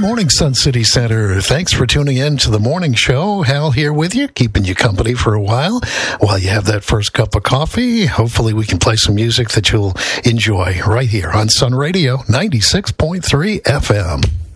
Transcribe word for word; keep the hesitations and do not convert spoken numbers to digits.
morning, Sun City Center. Thanks for tuning in to the morning show. Hal here with you, keeping you company for a while while you have that first cup of coffee. Hopefully we can play some music that you'll enjoy right here on Sun Radio ninety-six point three F M.